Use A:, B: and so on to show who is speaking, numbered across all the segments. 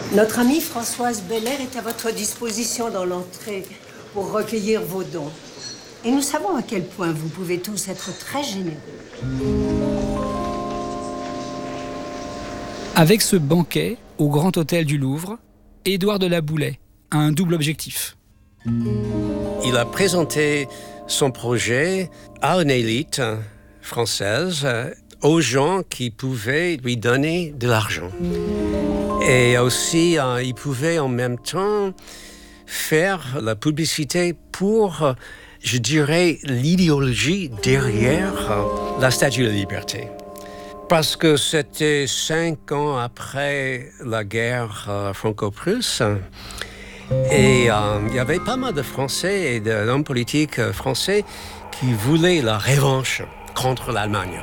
A: Notre amie Françoise Belair est à votre disposition dans l'entrée pour recueillir vos dons. Et nous savons à quel point vous pouvez tous être très généreux.
B: Avec ce banquet au Grand Hôtel du Louvre, Édouard de La Boulaye a un double objectif.
C: Il a présenté son projet à une élite française, aux gens qui pouvaient lui donner de l'argent. Et aussi, il pouvait en même temps faire la publicité pour, je dirais, l'idéologie derrière la Statue de la Liberté. Parce que c'était 5 ans après la guerre franco-prusse. Et il y avait pas mal de Français et d'hommes politiques français qui voulaient la revanche contre l'Allemagne.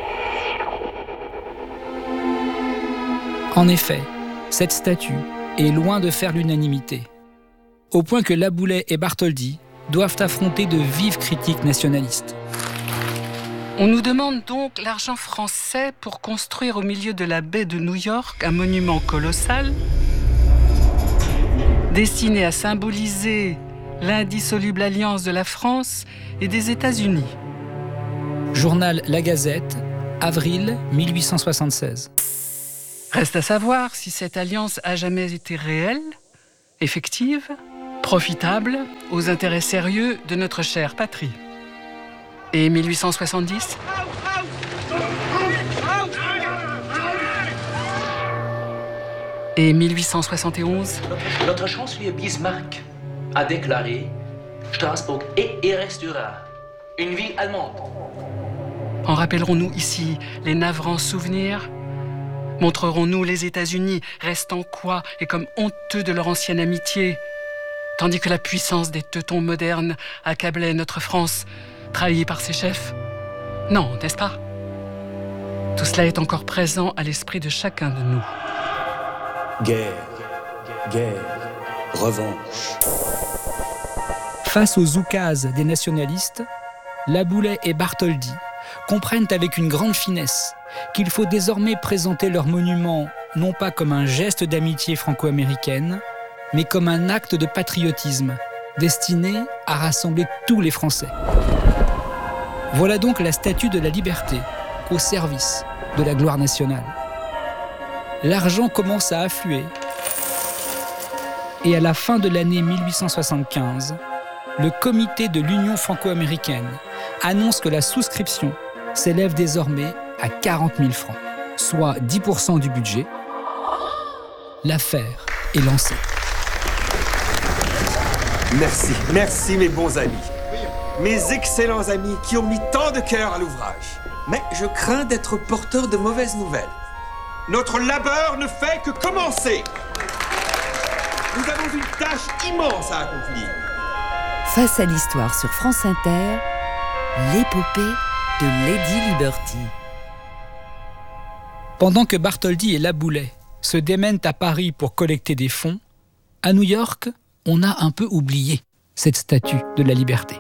B: En effet, cette statue est loin de faire l'unanimité, au point que La Boulaye et Bartholdi doivent affronter de vives critiques nationalistes.
D: On nous demande donc l'argent français pour construire au milieu de la baie de New York un monument colossal destiné à symboliser l'indissoluble alliance de la France et des États-Unis.
B: Journal La Gazette, avril 1876.
D: Reste à savoir si cette alliance a jamais été réelle, effective, profitable aux intérêts sérieux de notre chère patrie. Et 1870 ? Et 1871 ?
E: Notre chancelier Bismarck a déclaré « Strasbourg est et restera une ville allemande ».
D: En rappellerons-nous ici les navrants souvenirs ? Montrerons-nous les États-Unis restant quoi et comme honteux de leur ancienne amitié, tandis que la puissance des teutons modernes accablait notre France, trahie par ses chefs ? Non, n'est-ce pas ? Tout cela est encore présent à l'esprit de chacun de nous.
F: Guerre, guerre, revanche.
B: Face aux oukases des nationalistes, La Boulaye et Bartholdi comprennent avec une grande finesse qu'il faut désormais présenter leur monument non pas comme un geste d'amitié franco-américaine, mais comme un acte de patriotisme destiné à rassembler tous les Français. Voilà donc la Statue de la Liberté au service de la gloire nationale. L'argent commence à affluer et à la fin de l'année 1875, le comité de l'Union franco-américaine annonce que la souscription s'élève désormais à 40 000 francs, soit 10% du budget. L'affaire est lancée.
G: Merci mes bons amis. Mes excellents amis qui ont mis tant de cœur à l'ouvrage. Mais je crains d'être porteur de mauvaises nouvelles. Notre labeur ne fait que commencer. Nous avons une tâche immense à accomplir.
H: Face à l'histoire sur France Inter, l'épopée de Lady Liberty.
B: Pendant que Bartholdi et La Boulaye se démènent à Paris pour collecter des fonds, à New York, on a un peu oublié cette statue de la liberté.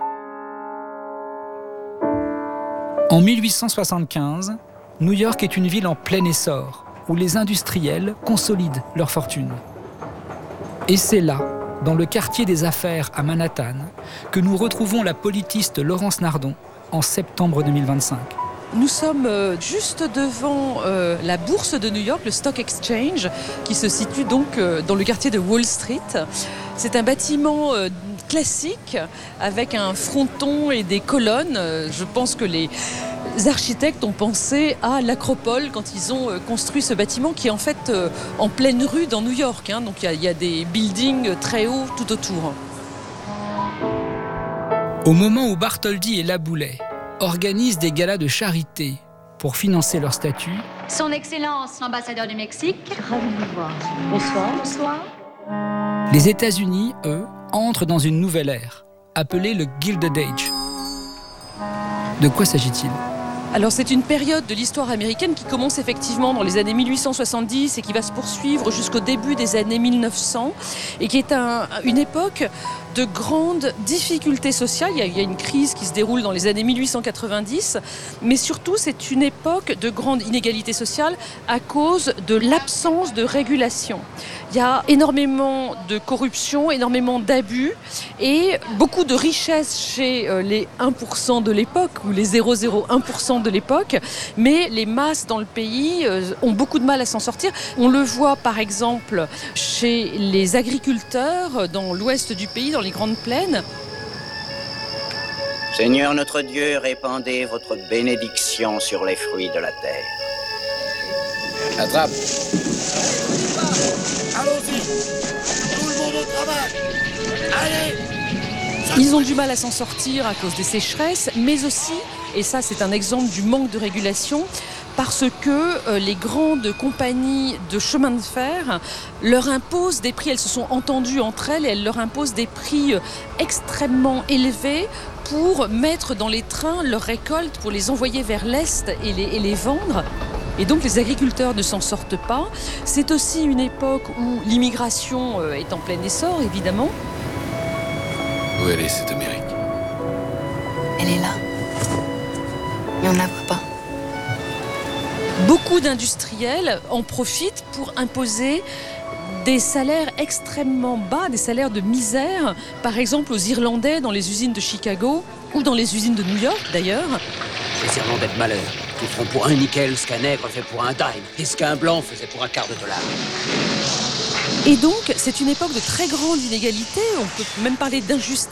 B: En 1875, New York est une ville en plein essor, où les industriels consolident leur fortune. Et c'est là, dans le quartier des affaires à Manhattan, que nous retrouvons la politiste Laurence Nardon en septembre 2025.
I: Nous sommes juste devant la bourse de New York, le Stock Exchange, qui se situe donc dans le quartier de Wall Street. C'est un bâtiment classique avec un fronton et des colonnes. Je pense que les architectes ont pensé à l'Acropole quand ils ont construit ce bâtiment qui est en fait en pleine rue dans New York. Donc il y a des buildings très hauts tout autour.
B: Au moment où Bartholdi et La Boulaye organisent des galas de charité pour financer leur statut,
J: Son Excellence, l'ambassadeur du Mexique. Ravi de vous voir. Bonsoir. Bonsoir.
B: les États-Unis, eux, entrent dans une nouvelle ère, appelée le Gilded Age. De quoi s'agit-il ?
I: Alors c'est une période de l'histoire américaine qui commence effectivement dans les années 1870 et qui va se poursuivre jusqu'au début des années 1900 et qui est une époque de grandes difficultés sociales. Il y a une crise qui se déroule dans les années 1890, mais surtout c'est une époque de grande inégalité sociale à cause de l'absence de régulation. Il y a énormément de corruption, énormément d'abus et beaucoup de richesses chez les 1% de l'époque ou les 0,01% de l'époque, mais les masses dans le pays ont beaucoup de mal à s'en sortir. On le voit par exemple chez les agriculteurs dans l'ouest du pays, dans les grandes plaines.
K: Seigneur notre Dieu, répandez votre bénédiction sur les fruits de la terre.
L: Attrape. Allons-y. Tout le monde au travail. Allez.
I: Ils ont du mal à s'en sortir à cause des sécheresses, mais aussi, et ça c'est un exemple du manque de régulation, parce que les grandes compagnies de chemin de fer leur imposent des prix, elles se sont entendues entre elles et elles leur imposent des prix extrêmement élevés pour mettre dans les trains leurs récoltes, pour les envoyer vers l'Est et les vendre. Et donc les agriculteurs ne s'en sortent pas. C'est aussi une époque où l'immigration est en plein essor, évidemment.
L: Où elle est, cette Amérique?
M: Elle est là. Mais on ne la voit pas.
I: Beaucoup d'industriels en profitent pour imposer des salaires extrêmement bas, des salaires de misère, par exemple aux Irlandais dans les usines de Chicago ou dans les usines de New York d'ailleurs.
K: Les Irlandais de malheur, qui feront pour un nickel ce qu'un nègre fait pour un dime, et ce qu'un blanc faisait pour un quart de dollar.
I: Et donc, c'est une époque de très grande inégalité, on peut même parler d'injustice.